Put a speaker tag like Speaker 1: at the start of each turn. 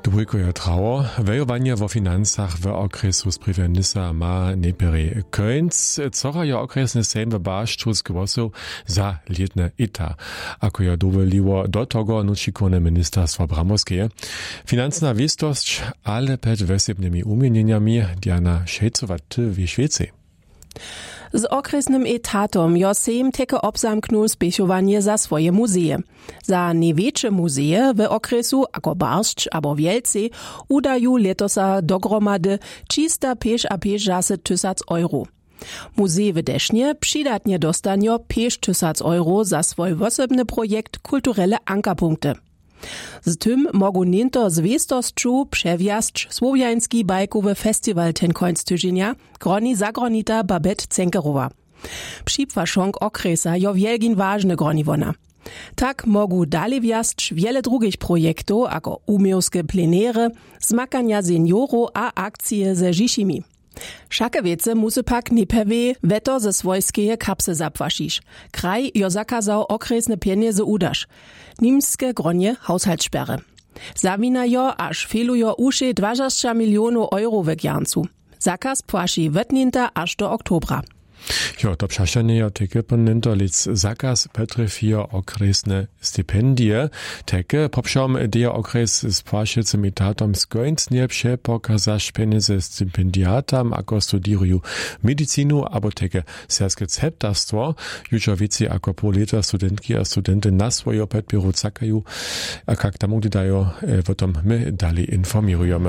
Speaker 1: Dwójkoje trało, wejowanie wo finansach w okresu spriewenisa ma nejperi końc, cora je okresny sejm w baszczu z głosów za lietne ita, ako je dowoliło do tego nučikone ministerstwo bramowskie. Finansna wistość, ale przed wesebnymi umienieniami Diana Szejcowat w Szwecji.
Speaker 2: Z okresnym etatom jo sejm teke obzamknul spěchowanie za swoje muzeje. Za największe muzeje w okresu ako Barszcz abo Wielce udaju letosa dogromady 350 tysac euro. Muzej w Desznie przydatnie dostanio 5 tysac euro za swój osobny projekt kulturelle Ankerpunkte. Z tym mogu niento z wiestosću přewjazć słowiański bajkowy festiwal ten końc tydzienia, groni zagronita Babette Cenkerowa. Připłašonk okresa jo wielgin ważny groni wona. Tak mogu dalej wjazć wiele drugich projektów, ako umiejskie plenery, zmakania seniorów a akcje ze Žišimi. Všake wiece musy pak nepewe weto ze swojskeje kapsy zapłasisz. Kraj jo zakazał okresne pieniądze udasz. Niemskie gronie haushaltssperre. Zawina jo aż felujo uše 20 milionów euro w gjancu. Zakaz płaši wetninta aż do oktobra.
Speaker 1: Jo, to přašanje je teke ponento lic zakaz petrefio okresne stipendie. Teke popšom deja okres z płašecym etatom skońcnie přepokazaš peniaze stipendiatam, ako studiruju medicinu, abo teke serskie ceptarstwo. Jučo vici, ako po leta studentki a studenty na svojo pedběru cakaju, a kak tam dajo, potom my dali informirujeme.